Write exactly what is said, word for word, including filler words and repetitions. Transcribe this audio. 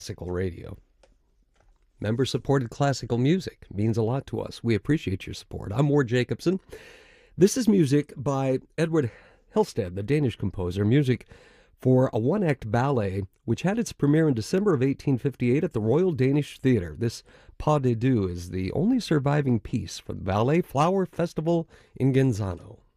Classical radio. Member-supported classical music means a lot to us. We appreciate your support. I'm Ward Jacobson. This is music by Edward Hillstead, the Danish composer, music for a one-act ballet which had its premiere in December of eighteen fifty-eight at the Royal Danish Theatre. This Pas de Deux is the only surviving piece from the Ballet Flower Festival in Genzano.